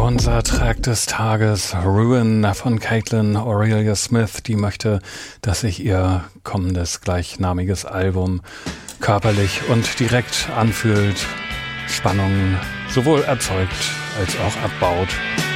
Unser Track des Tages, Ruin von Caitlin Aurelia Smith, die möchte, dass sich ihr kommendes gleichnamiges Album körperlich und direkt anfühlt, Spannung sowohl erzeugt als auch abbaut.